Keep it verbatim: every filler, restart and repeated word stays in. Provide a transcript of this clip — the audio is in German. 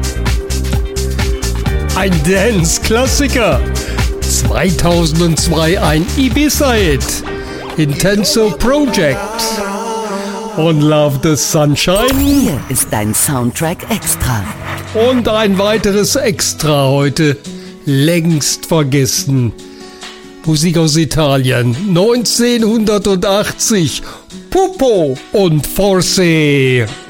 Ein Dance-Klassiker. zweitausendzwei ein Ibiza-Hit. Intenso Project. Und Love the Sunshine. Hier ist dein Soundtrack Extra. Und ein weiteres Extra heute. Längst vergessen. Musik aus Italien. neunzehnhundertachtzig. Pupo und Forse.